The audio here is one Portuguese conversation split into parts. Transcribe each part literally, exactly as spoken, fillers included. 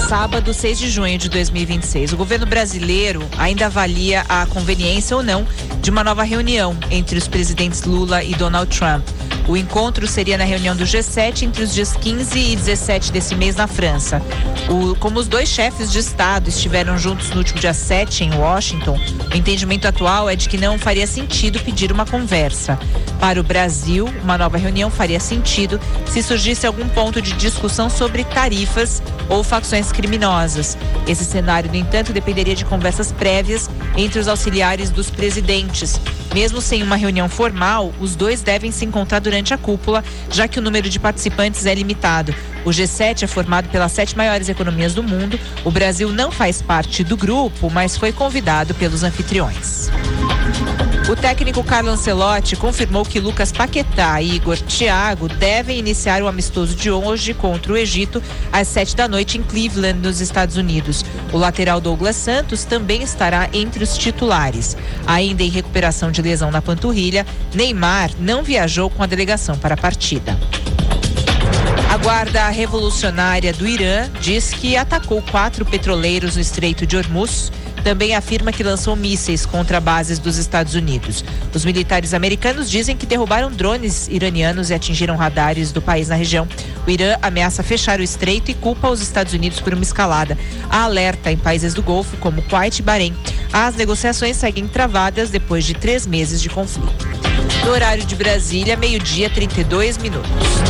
sábado, seis de junho de dois mil e vinte e seis. O governo brasileiro ainda avalia a conveniência ou não de uma nova reunião entre os presidentes Lula e Donald Trump. O encontro seria na reunião do G sete entre os dias quinze e dezessete desse mês na França. O, como os dois chefes de Estado estiveram juntos no último dia sete em Washington, o entendimento atual é de que não faria sentido pedir uma conversa. Para o Brasil, uma nova reunião faria sentido se surgisse algum ponto de discussão sobre tarifas ou facções criminosas. Esse cenário, no entanto, dependeria de conversas prévias entre os auxiliares dos presidentes. Mesmo sem uma reunião formal, os dois devem se encontrar durante a cúpula, já que o número de participantes é limitado. O G sete é formado pelas sete maiores economias do mundo. O Brasil não faz parte do grupo, mas foi convidado pelos anfitriões. O técnico Carlo Ancelotti confirmou que Lucas Paquetá e Igor Thiago devem iniciar o amistoso de hoje contra o Egito às sete da noite em Cleveland, nos Estados Unidos. O lateral Douglas Santos também estará entre os titulares. Ainda em recuperação de lesão na panturrilha, Neymar não viajou com a delegação para a partida. A Guarda Revolucionária do Irã diz que atacou quatro petroleiros no Estreito de Hormuz. Também afirma que lançou mísseis contra bases dos Estados Unidos. Os militares americanos dizem que derrubaram drones iranianos e atingiram radares do país na região. O Irã ameaça fechar o estreito e culpa os Estados Unidos por uma escalada. Há alerta em países do Golfo, como Kuwait e Bahrein. As negociações seguem travadas depois de três meses de conflito. No horário de Brasília, meio-dia, trinta e dois minutos.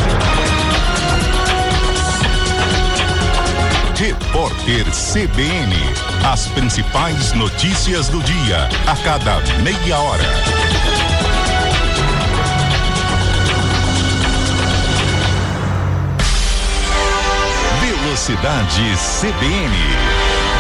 Repórter C B N. As principais notícias do dia, a cada meia hora. Velocidade C B N.